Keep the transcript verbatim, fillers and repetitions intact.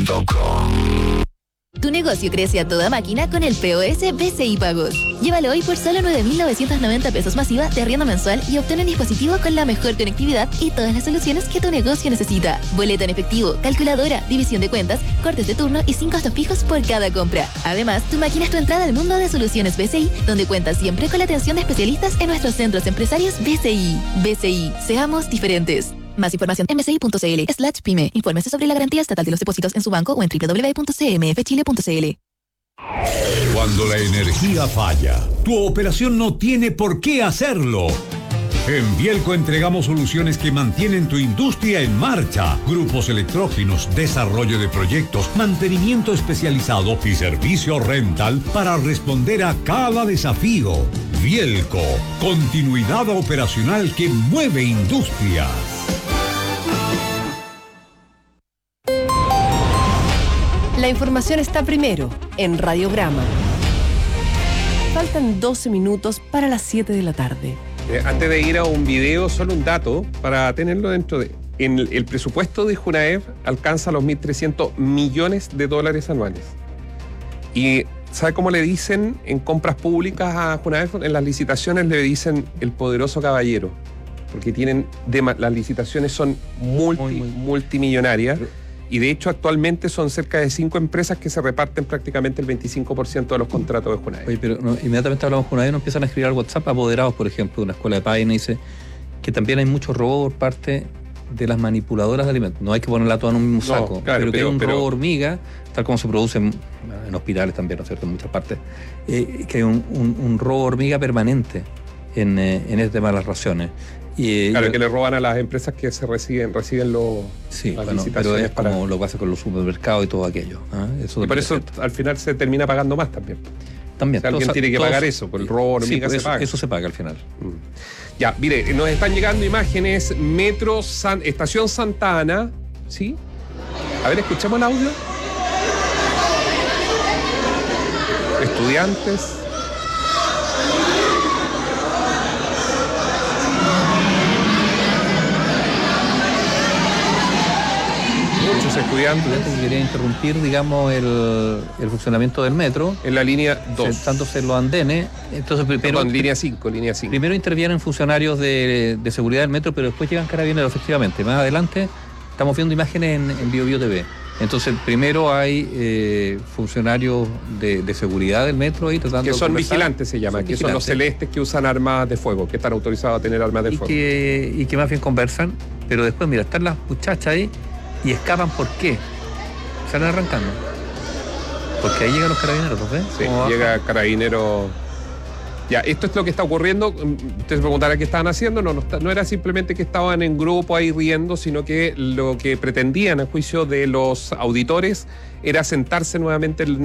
punto com. Tu negocio crece a toda máquina con el P O S B C I Pagos. Llévalo hoy por solo nueve mil novecientos noventa pesos masiva de arriendo mensual y obtén un dispositivo con la mejor conectividad y todas las soluciones que tu negocio necesita. Boleto en efectivo, calculadora, división de cuentas, cortes de turno y sin costos fijos por cada compra. Además, tu máquina es tu entrada al mundo de soluciones B C I, donde cuentas siempre con la atención de especialistas en nuestros centros empresarios B C I. B C I, seamos diferentes. Más información en bci.cl slash pyme. Infórmese sobre la garantía estatal de los depósitos en su banco o en doble u doble u doble u punto c m f chile punto c l. Cuando la energía falla, tu operación no tiene por qué hacerlo. En Bielco entregamos soluciones que mantienen tu industria en marcha. Grupos electrógenos, desarrollo de proyectos, mantenimiento especializado y servicio rental para responder a cada desafío. Bielco, continuidad operacional que mueve industrias. La información está primero en Radiograma. Faltan doce minutos para las siete de la tarde. Eh, antes de ir a un video, solo un dato para tenerlo dentro de... En el, el presupuesto de Junaev alcanza los mil trescientos millones de dólares anuales. Y ¿sabe cómo le dicen en compras públicas a Junaev? En las licitaciones le dicen el poderoso caballero. Porque tienen de, las licitaciones son multi, muy, muy. multimillonarias. Y de hecho actualmente son cerca de cinco empresas que se reparten prácticamente el veinticinco por ciento de los contratos de Junaev. Oye, pero no, inmediatamente hablamos con Junaev y nos empiezan a escribir al WhatsApp apoderados, por ejemplo, de una escuela de página, y dice que también hay mucho robo por parte de las manipuladoras de alimentos. No hay que ponerla toda en un mismo saco, no, claro, pero que pero, hay un pero... robo hormiga, tal como se produce en, en hospitales también, ¿no es cierto?, en muchas partes, eh, que hay un, un, un robo hormiga permanente en, eh, en este tema de las raciones. Y, claro, yo, que le roban a las empresas que se reciben, reciben los, sí, las bueno, licitaciones. Pero es para... como lo que pasa con los supermercados y todo aquello. ¿eh? Eso y por eso al final se termina pagando más también. También. O sea, alguien todos, tiene que todos, pagar eso, por el robo hormiga sí, se eso, paga. Eso se paga al final. Mm. Ya, mire, nos están llegando imágenes, Metro, San, Estación Santa Ana, ¿sí? A ver, escuchemos el audio. Estudiantes. Muchos estudiantes. Que querían interrumpir, digamos, el, el funcionamiento del metro. En la línea dos. Sentándose en los andenes. Entonces, primero, Perdón, línea cinco, línea cinco. Primero intervienen funcionarios de, de seguridad del metro, pero después llegan carabineros, efectivamente. Más adelante estamos viendo imágenes en, en Bio Bio T V. Entonces, primero hay eh, funcionarios de, de seguridad del metro ahí tratando que son de vigilantes, se llama, son que vigilantes. Son los celestes que usan armas de fuego, que están autorizados a tener armas de y fuego. Que, y que más bien conversan, pero después, mira, están las muchachas ahí y escapan. ¿Por qué? Salen arrancando. Porque ahí llegan los carabineros, ¿no ves? Sí, llega carabinero. Ya, esto es lo que está ocurriendo. Ustedes se preguntarán qué estaban haciendo. No, no, no era simplemente que estaban en grupo ahí riendo, sino que lo que pretendían, a juicio de los auditores, era sentarse nuevamente en